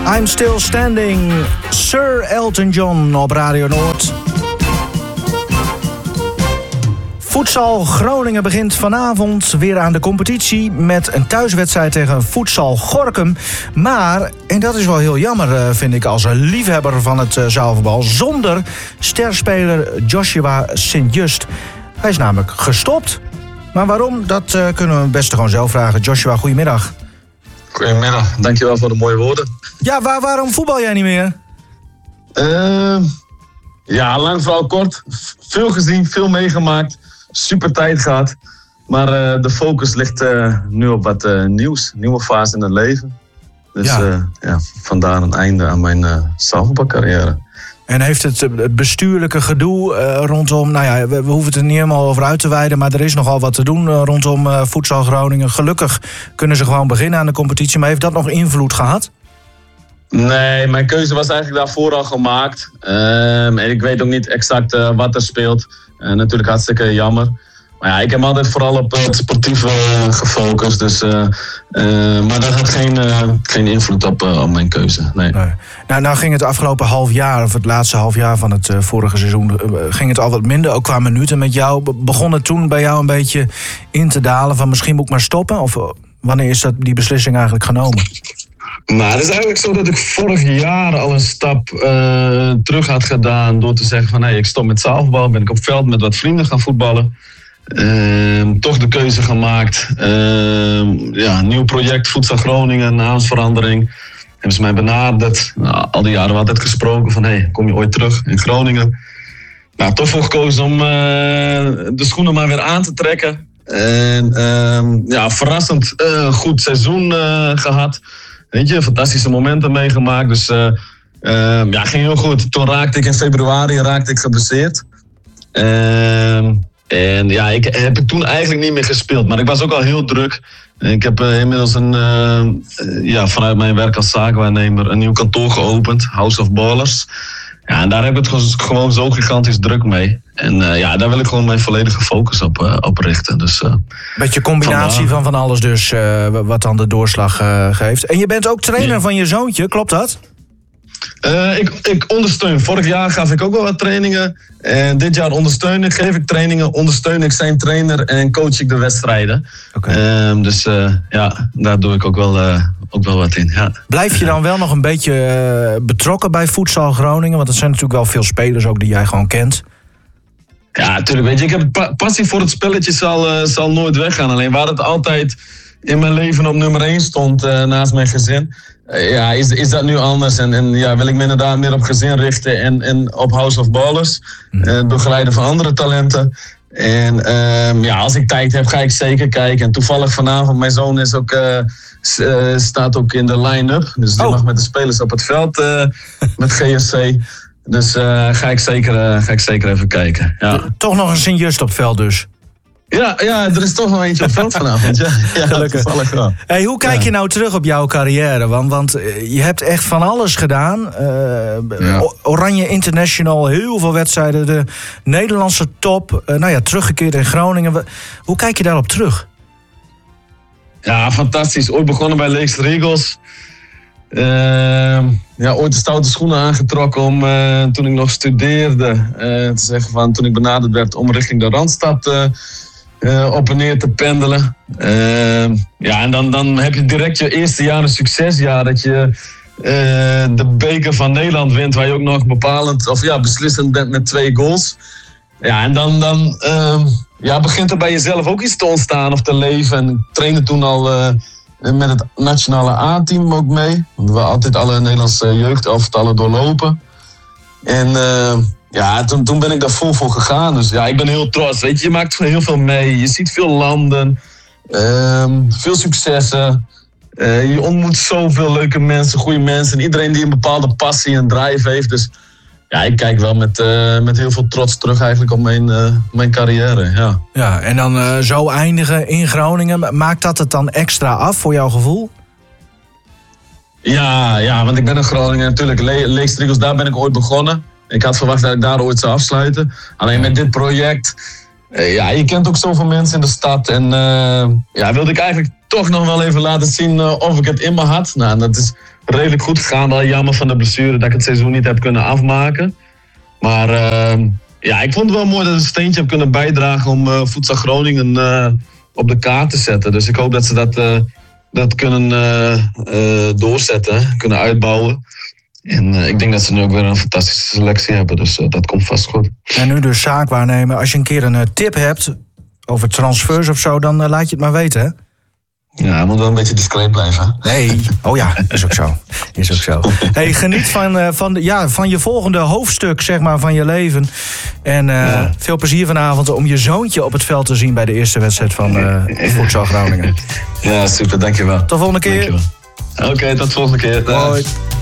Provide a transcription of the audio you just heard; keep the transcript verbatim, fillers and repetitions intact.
I'm Still Standing, Sir Elton John op Radio Noord. Futsal Groningen begint vanavond weer aan de competitie met een thuiswedstrijd tegen Futsal Gorinchem. Maar, en dat is wel heel jammer vind ik als een liefhebber van het zaalvoetbal, zonder sterspeler Joshua Sint-Just. Hij is namelijk gestopt. Maar waarom, dat uh, kunnen we het beste gewoon zelf vragen. Joshua, goedemiddag. Goedemiddag, dankjewel voor de mooie woorden. Ja, waar, waarom voetbal jij niet meer? Uh, ja, lang vooral kort. Veel gezien, veel meegemaakt. Super tijd gehad. Maar uh, de focus ligt uh, nu op wat uh, nieuws. Nieuwe fase in het leven. Dus ja. Uh, ja, vandaar een einde aan mijn uh, zaalvoetbalcarrière. En heeft het, het bestuurlijke gedoe uh, rondom... Nou ja, we, we hoeven het er niet helemaal over uit te wijden... maar er is nogal wat te doen uh, rondom uh, Futsal Groningen. Gelukkig kunnen ze gewoon beginnen aan de competitie. Maar heeft dat nog invloed gehad? Nee, mijn keuze was eigenlijk daarvoor al gemaakt. Um, en ik weet ook niet exact uh, wat er speelt. Uh, natuurlijk hartstikke jammer. Maar ja, ik heb altijd vooral op het sportieve uh, gefocust. Dus, uh, uh, maar dat had geen, uh, geen invloed op, uh, op mijn keuze. Nee. Nee. Nou, nou ging het afgelopen half jaar, of het laatste half jaar van het uh, vorige seizoen, uh, ging het al wat minder, ook qua minuten met jou. Begon het toen bij jou een beetje in te dalen van misschien moet ik maar stoppen? Of uh, wanneer is dat, die beslissing eigenlijk genomen? Nou, het is eigenlijk zo dat ik vorig jaar al een stap uh, terug had gedaan door te zeggen van hey, ik stop met zaalvoetbal, ben ik op veld met wat vrienden gaan voetballen. Uh, toch de keuze gemaakt. Uh, ja, nieuw project, Futsal Groningen, naamsverandering. Hebben ze mij benaderd. Nou, al die jaren we altijd gesproken van hey, kom je ooit terug in Groningen? Nou, toch voor gekozen om uh, de schoenen maar weer aan te trekken. En uh, ja, verrassend uh, goed seizoen uh, gehad. Weet je, fantastische momenten meegemaakt. Dus uh, uh, ja, ging heel goed. Toen raakte ik in februari raakte ik geblesseerd. Uh, en ja, ik heb ik toen eigenlijk niet meer gespeeld. Maar ik was ook al heel druk. Ik heb uh, inmiddels een, uh, ja, vanuit mijn werk als zakenwaarnemer een nieuw kantoor geopend. House of Ballers. Ja, en daar heb ik het gewoon zo gigantisch druk mee. En uh, ja, daar wil ik gewoon mijn volledige focus op, uh, op richten. Dus, uh, beetje combinatie vandaar. van van alles dus, uh, wat dan de doorslag uh, geeft. En je bent ook trainer ja. van je zoontje, klopt dat? Uh, ik, ik ondersteun. Vorig jaar gaf ik ook wel wat trainingen. En dit jaar ondersteun ik, geef ik trainingen, ondersteun ik zijn trainer en coach ik de wedstrijden. Okay. Uh, dus uh, ja, daar doe ik ook wel, uh, ook wel wat in. Ja. Blijf je dan wel nog een beetje uh, betrokken bij Futsal Groningen? Want er zijn natuurlijk wel veel spelers ook die jij gewoon kent. Ja, natuurlijk. Weet je, ik heb pa- passie voor het spelletje zal, uh, zal nooit weggaan. Alleen waar het altijd in mijn leven op nummer één stond uh, naast mijn gezin. Uh, ja, is, is dat nu anders? En, en ja, wil ik me inderdaad meer op gezin richten en, en op House of Ballers. Uh, begeleiden van andere talenten. En uh, ja, als ik tijd heb, ga ik zeker kijken. En toevallig vanavond, mijn zoon is ook, uh, s- uh, staat ook in de line-up. Dus die oh. mag met de spelers op het veld uh, met G S C. Dus uh, ga, ik zeker, uh, ga ik zeker even kijken. Ja. Toch nog een Sint-Just op veld dus? Ja, ja, er is toch nog eentje op veld vanavond. Ja, ja, gelukkig. Wel. Hey, hoe kijk je nou terug op jouw carrière? Want, want je hebt echt van alles gedaan. Uh, ja. Oranje International, heel veel wedstrijden. De Nederlandse top. Uh, nou ja, teruggekeerd in Groningen. Hoe kijk je daarop terug? Ja, fantastisch. Ooit begonnen bij Leekster Eagles. Uh, ja, ooit de stoute schoenen aangetrokken om uh, toen ik nog studeerde. Uh, te zeggen van toen ik benaderd werd om richting de Randstad uh, uh, op en neer te pendelen. Uh, ja, en dan, dan heb je direct je eerste jaar een succesjaar dat je uh, de beker van Nederland wint, waar je ook nog bepalend of ja, beslissend bent met twee goals. Ja, en dan, dan uh, ja, begint er bij jezelf ook iets te ontstaan of te leven. En ik trainde toen al uh, met het nationale A-team ook mee. We hebben altijd alle Nederlandse jeugdelftallen doorlopen. En uh, ja, toen, toen ben ik daar vol voor gegaan. Dus ja, ik ben heel trots. Weet je, je maakt heel veel mee. Je ziet veel landen. Uh, veel successen. Uh, je ontmoet zoveel leuke mensen, goede mensen. En iedereen die een bepaalde passie en drive heeft. Dus ja, ik kijk wel met, uh, met heel veel trots terug eigenlijk op mijn, uh, mijn carrière. Ja. Ja, en dan uh, zo eindigen in Groningen. Maakt dat het dan extra af voor jouw gevoel? Ja, ja, want ik ben in Groningen natuurlijk. Le- Leekster Eagles, daar ben ik ooit begonnen. Ik had verwacht dat ik daar ooit zou afsluiten. Alleen met dit project... Uh, ja, je kent ook zoveel mensen in de stad. En uh, ja, wilde ik eigenlijk toch nog wel even laten zien uh, of ik het in me had. Nou, dat is redelijk goed gegaan. Wel jammer van de blessure dat ik het seizoen niet heb kunnen afmaken. Maar uh, ja, ik vond het wel mooi dat ik een steentje heb kunnen bijdragen om uh, Futsal Groningen uh, op de kaart te zetten. Dus ik hoop dat ze dat, uh, dat kunnen uh, uh, doorzetten, kunnen uitbouwen. En uh, ik denk dat ze nu ook weer een fantastische selectie hebben. Dus uh, dat komt vast goed. En nu dus zaak waarnemen. Als je een keer een uh, tip hebt over transfers of zo, dan uh, laat je het maar weten, hè? Ja, moet wel een beetje discreet blijven. Nee, oh ja, is ook zo. Is ook zo. Hey, geniet van, uh, van, de, ja, van je volgende hoofdstuk, zeg maar, van je leven. En uh, ja. veel plezier vanavond om je zoontje op het veld te zien bij de eerste wedstrijd van uh, Futsal Groningen. Ja, super, dankjewel. Tot de volgende keer. Oké, okay, tot de volgende keer. Hoi.